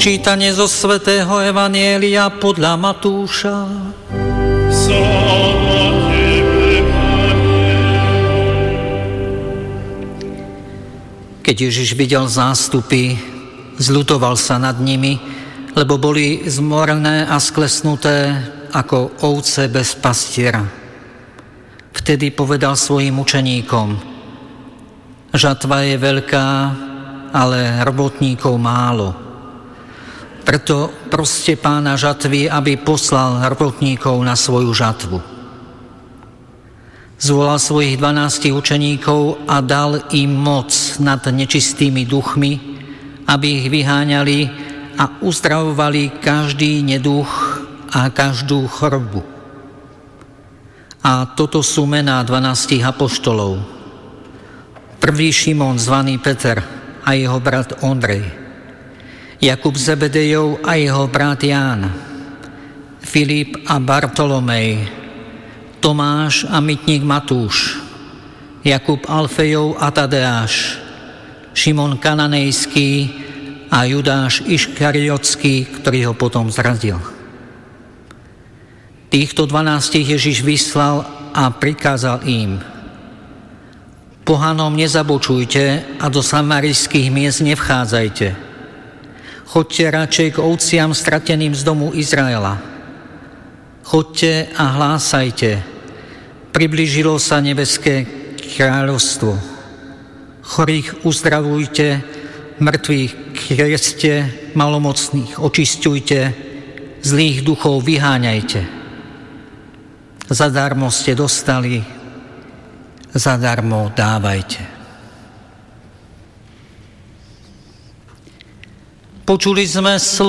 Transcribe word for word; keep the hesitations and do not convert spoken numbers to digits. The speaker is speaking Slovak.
Čítanie zo svätého Evanjelia podľa Matúša. Keď Ježiš videl zástupy, zľutoval sa nad nimi, lebo boli zmorné a sklesnuté ako ovce bez pastiera. Vtedy povedal svojim učeníkom: žatva je veľká, ale robotníkov málo. Preto proste Pána žatvy, aby poslal robotníkov na svoju žatvu. Zvolal svojich dvanástich učeníkov a dal im moc nad nečistými duchmi, aby ich vyháňali a uzdravovali každý neduch a každú chorobu. A toto sú mená dvanástich apoštolov. Prvý Šimon, zvaný Peter, a jeho brat Ondrej. Jakub Zebedejov a jeho brat Ján. Filip a Bartolomej. Tomáš a mytník Matúš. Jakub Alfejov a Tadeáš. Šimon Kananejský a Judáš Iškariotský, ktorý ho potom zradil. Týchto dvanástich Ježiš vyslal a prikázal im: pohanom nezabočujte a do samarijských miest nevchádzajte. Choďte radšej k ovciam strateným z domu Izraela. Choďte a hlásajte: priblížilo sa nebeské kráľovstvo. Chorých uzdravujte, mŕtvych krieste, malomocných očisťujte, zlých duchov vyháňajte. Zadarmo ste dostali, zadarmo dávajte. Počuli sme slovo